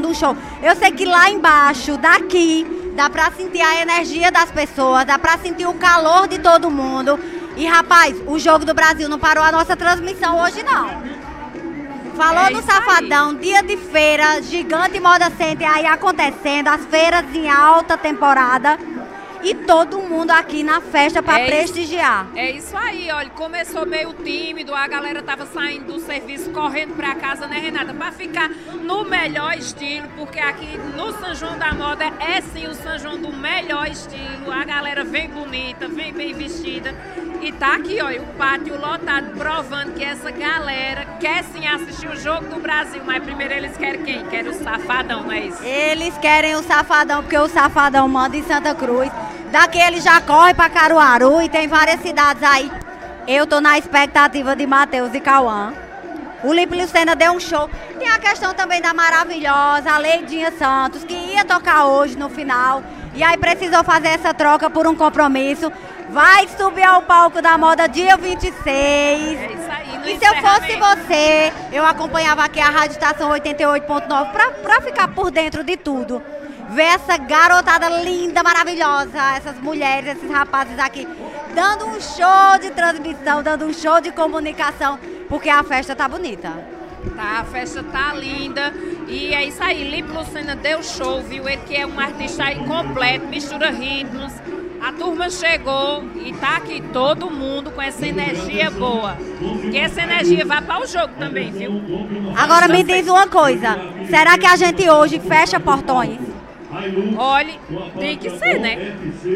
dando um show. Eu sei que lá embaixo, daqui, dá pra sentir a energia das pessoas, dá pra sentir o calor de todo mundo. E, rapaz, o Jogo do Brasil não parou a nossa transmissão hoje, não. Falou do Safadão, dia de feira, Gigante Moda Center aí acontecendo, as feiras em alta temporada. E todo mundo aqui na festa para prestigiar. É isso aí, olha, começou meio tímido, a galera tava saindo do serviço, correndo para casa, né, Renata? Para ficar no melhor estilo, porque aqui no São João da Moda é sim o São João do melhor estilo. A galera vem bonita, vem bem vestida. E tá aqui, olha, o pátio lotado, provando que essa galera quer sim assistir o Jogo do Brasil. Mas primeiro eles querem quem? Querem o Safadão, não é isso? Eles querem o Safadão, porque o Safadão manda em Santa Cruz. Daqui ele já corre para Caruaru e tem várias cidades aí. Eu tô na expectativa de Matheus e Cauã. O Lipe Lucena deu um show. Tem a questão também da maravilhosa, a Leidinha Santos, que ia tocar hoje no final. E aí precisou fazer essa troca por um compromisso. Vai subir ao palco da moda dia 26. É isso aí, e se eu fosse você, eu acompanhava aqui a Rádio Estação 88.9 pra ficar por dentro de tudo. Ver essa garotada linda, maravilhosa, essas mulheres, esses rapazes aqui, dando um show de transmissão, dando um show de comunicação, porque a festa tá bonita. Tá, a festa tá linda e é isso aí, Lipe Lucena deu show, viu? Ele que é um artista aí completo, mistura ritmos. A turma chegou e tá aqui todo mundo com essa energia boa. Que essa energia vai para o jogo também, viu? Agora me diz uma coisa, será que a gente hoje fecha portões? Olha, tem que ser, né?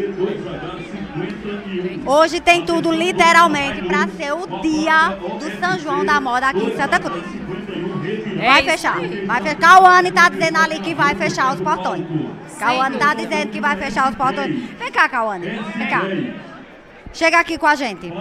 Hoje tem tudo literalmente para ser o dia do São João da Moda aqui em Santa Cruz. Vai fechar. Vai fechar. Cauane tá dizendo ali que vai fechar os portões. Cauane tá dizendo que vai fechar os portões. Vem cá, Cauane. Vem cá. Chega aqui com a gente.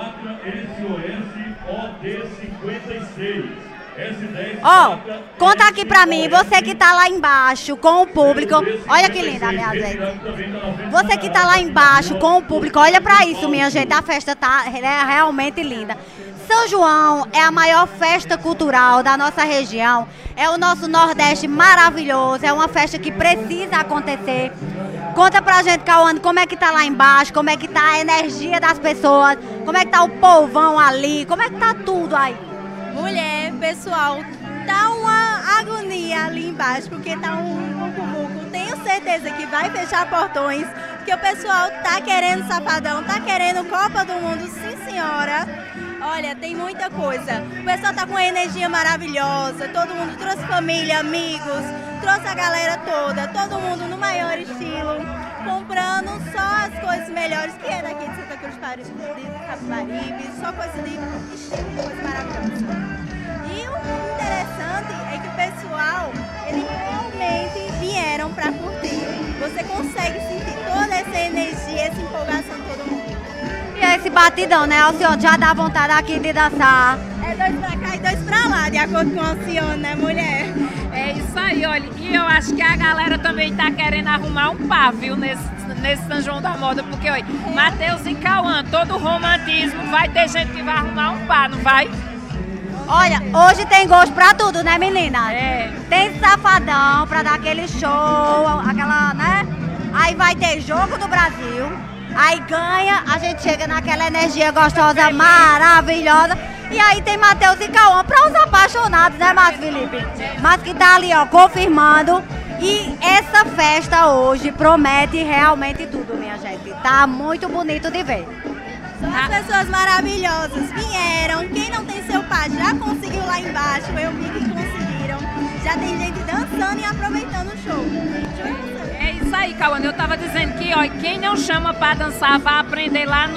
Ó, conta aqui pra mim, você que tá lá embaixo com o público, olha que linda, minha gente. Você que tá lá embaixo com o público, olha pra isso, minha gente, a festa tá realmente linda. São João é a maior festa cultural da nossa região, é o nosso Nordeste maravilhoso, é uma festa que precisa acontecer. Conta pra gente, Cauane, como é que tá lá embaixo, como é que tá a energia das pessoas, como é que tá o povão ali, como é que tá tudo aí? Mulher, pessoal, tá uma agonia ali embaixo, porque tá um muco-muco. Tenho certeza que vai fechar portões, porque o pessoal tá querendo Safadão, tá querendo Copa do Mundo, sim senhora. Olha, tem muita coisa. O pessoal tá com uma energia maravilhosa, todo mundo trouxe família, amigos, trouxe a galera toda, todo mundo no maior estilo, comprando só as coisas melhores que é daqui de Santa Cruz de Capibaribe, só coisa de estilo, coisa maravilhosa. E o interessante é que o pessoal, eles realmente vieram para curtir. Você consegue sentir toda essa energia, essa empolgação de todo mundo. E esse batidão, né, Alcione? Já dá vontade aqui de dançar. É dois pra cá e dois pra lá, de acordo com o Alcione, né, mulher? É isso aí, olha. E eu acho que a galera também tá querendo arrumar um par, viu, nesse São João da Moda, porque, olha, Matheus e Cauã, todo o romantismo, vai ter gente que vai arrumar um par, não vai? Olha, hoje tem gosto pra tudo, né, menina? É. Tem Safadão pra dar aquele show, aquela, né? Aí vai ter Jogo do Brasil. Aí ganha, a gente chega naquela energia gostosa, maravilhosa. E aí tem Matheus e Cauã para os apaixonados, né, Márcio Felipe? Mas que tá ali, ó, confirmando. E essa festa hoje promete realmente tudo, minha gente. Tá muito bonito de ver. São as pessoas maravilhosas, vieram. Quem não tem seu par já conseguiu lá embaixo, eu vi que conseguiram. Já tem gente dançando e aproveitando o show. É isso aí, Cauã. Eu tava dizendo que, ó, quem não chama pra dançar vai aprender lá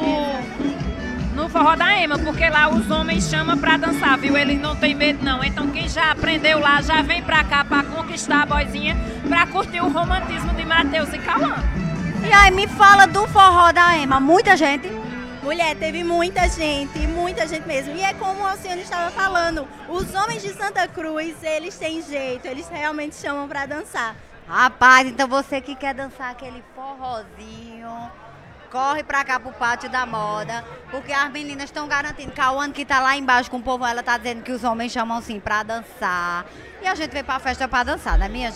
no Forró da Ema, porque lá os homens chamam pra dançar, viu? Eles não têm medo, não. Então quem já aprendeu lá, já vem pra cá pra conquistar a boizinha, pra curtir o romantismo de Matheus e Cauã. E aí, me fala do Forró da Ema. Muita gente? Mulher, teve muita gente mesmo. E é como o Alcione estava falando, os homens de Santa Cruz, eles têm jeito, eles realmente chamam pra dançar. Rapaz, então você que quer dançar aquele forrozinho, corre pra cá pro Pátio da Moda, porque as meninas estão garantindo. Cauane, que tá lá embaixo com o povo, ela tá dizendo que os homens chamam sim pra dançar. E a gente veio pra festa pra dançar, né, minha gente?